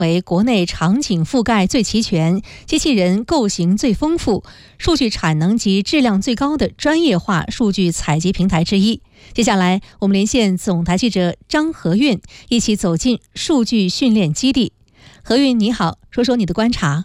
为国内场景覆盖最齐全、机器人构型最丰富、数据产能及质量最高的专业化数据采集平台之一。接下来，我们连线总台记者张和运，一起走进数据训练基地。和运你好，说说你的观察。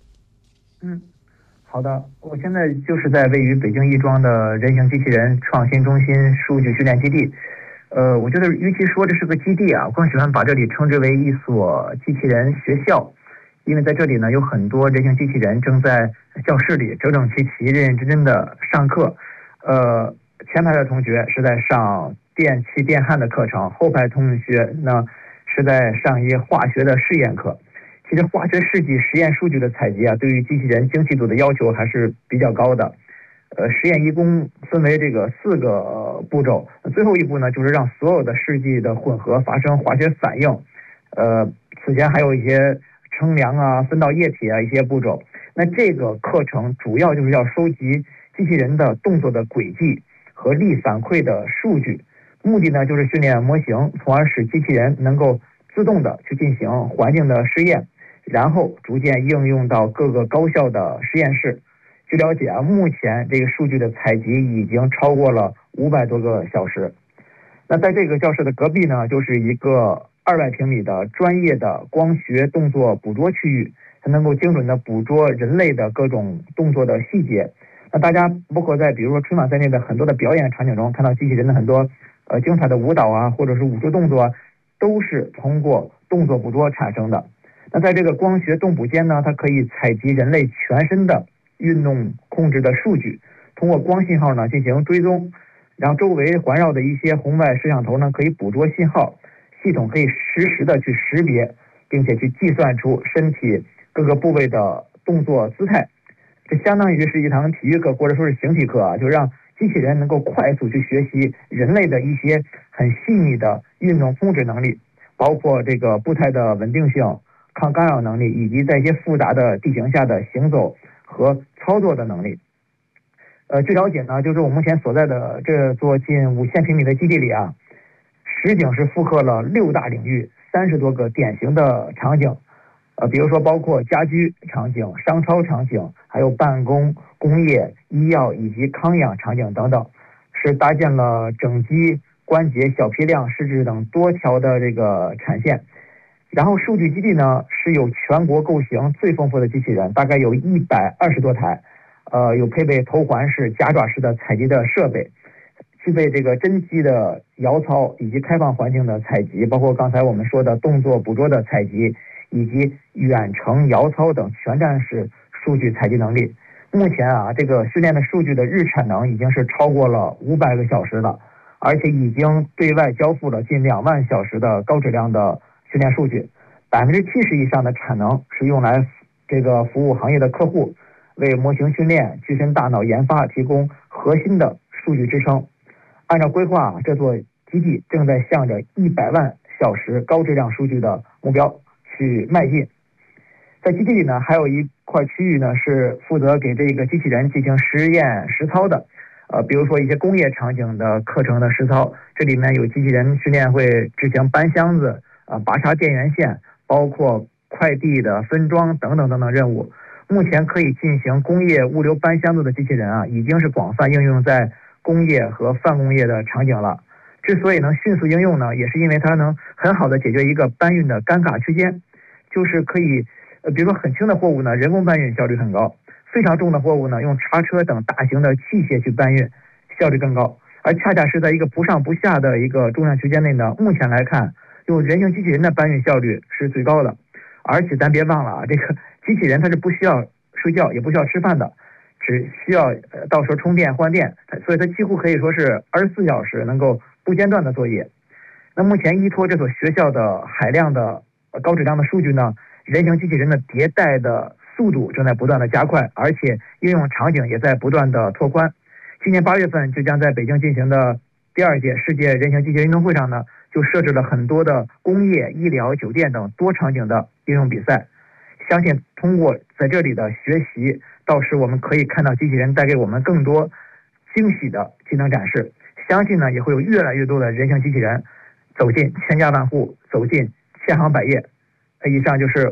好的，我现在就是在位于北京亦庄的人形机器人创新中心数据训练基地。我觉得与其说这是个基地啊，我更喜欢把这里称之为一所机器人学校，因为在这里呢有很多人形机器人正在教室里整整齐齐、认认真真的上课。前排的同学是在上电气电焊的课程，后排同学呢是在上一些化学的试验课。其实化学试剂实验数据的采集啊，对于机器人精细度的要求还是比较高的。实验一共分为这个4个步骤，最后一步呢，就是让所有的试剂的混合发生化学反应。此前还有一些称量啊、分到液体啊一些步骤。那这个课程主要就是要收集机器人的动作的轨迹和力反馈的数据，目的呢就是训练模型，从而使机器人能够自动的去进行环境的试验，然后逐渐应用到各个高校的实验室。据了解啊，目前这个数据的采集已经超过了500多个小时。那在这个教室的隔壁呢，就是一个200平米的专业的光学动作捕捉区域，它能够精准的捕捉人类的各种动作的细节。那大家包括在比如说春晚在内的很多的表演场景中，看到机器人的很多精彩的舞蹈啊，或者是武术动作啊，都是通过动作捕捉产生的。那在这个光学动捕间呢，它可以采集人类全身的运动控制的数据，通过光信号呢进行追踪，然后周围环绕的一些红外摄像头呢可以捕捉信号，系统可以实时的去识别，并且去计算出身体各个部位的动作姿态。这相当于是一堂体育课或者说是形体课啊，就让机器人能够快速去学习人类的一些很细腻的运动控制能力，包括这个步态的稳定性、抗干扰能力，以及在一些复杂的地形下的行走和操作的能力。据了解呢，就是我目前所在的这座近5000平米的基地里啊，实景是复刻了6大领域30多个典型的场景。比如说包括家居场景、商超场景，还有办公、工业、医药以及康养场景等等，是搭建了整机、关节、小批量、试制等多条的这个产线。然后数据基地呢是有全国构型最丰富的机器人，大概有120多台，有配备头环式、夹爪式的采集的设备，具备这个真机的摇操以及开放环境的采集，包括刚才我们说的动作捕捉的采集，以及远程摇操等全站式数据采集能力。目前啊，这个训练的数据的日产能已经是超过了500个小时了，而且已经对外交付了近2万小时的高质量的训练数据，70%以上的产能是用来这个服务行业的客户，为模型训练、具身大脑研发提供核心的数据支撑。按照规划，这座基地正在向着100万小时高质量数据的目标去迈进。在基地里呢，还有一块区域呢是负责给这个机器人进行实验实操的，比如说一些工业场景的课程的实操，这里面有机器人训练会执行搬箱子、拔插电源线，包括快递的分装等等等等任务。目前可以进行工业物流搬箱子的机器人啊，已经是广泛应用在工业和泛工业的场景了。之所以能迅速应用呢，也是因为它能很好的解决一个搬运的尴尬区间，就是可以比如说很轻的货物呢，人工搬运效率很高；非常重的货物呢，用叉车等大型的器械去搬运，效率更高。而恰恰是在一个不上不下的一个重量区间内呢，目前来看，用人形机器人的搬运效率是最高的。而且咱别忘了啊，这个机器人它是不需要睡觉，也不需要吃饭的，只需要到时候充电换电，所以它几乎可以说是24小时能够不间断的作业。那目前依托这所学校的海量的高质量的数据呢，人形机器人的迭代的速度正在不断的加快，而且应用场景也在不断的拓宽。今年8月份就将在北京进行的第2届世界人形机器人运动会上呢，就设置了很多的工业、医疗、酒店等多场景的应用比赛。相信通过在这里的学习，到时我们可以看到机器人带给我们更多惊喜的技能展示。相信呢，也会有越来越多的人形机器人走进千家万户，走进千行百业， 以上就是